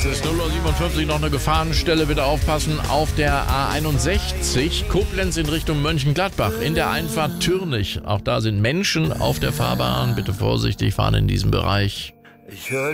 Es ist 0:47 Uhr, noch eine Gefahrenstelle, bitte aufpassen, auf der A61 Koblenz in Richtung Mönchengladbach, in der Einfahrt Türnich. Auch da sind Menschen auf der Fahrbahn, bitte vorsichtig fahren in diesem Bereich. Ich hör